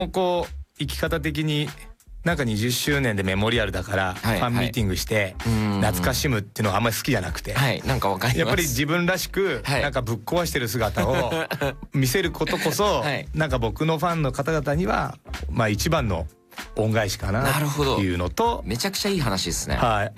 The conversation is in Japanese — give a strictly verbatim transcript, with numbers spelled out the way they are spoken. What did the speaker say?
こう生き方的になんかにじゅっしゅうねんでメモリアルだからファンミーティングして懐かしむっていうのがあんまり好きじゃなくて、 はい、なんかわかります。 やっぱり自分らしくなんかぶっ壊してる姿を見せることこそなんか僕のファンの方々にはまあ一番の恩返しかなっていうのと、 めちゃくちゃいい話ですね。 はい。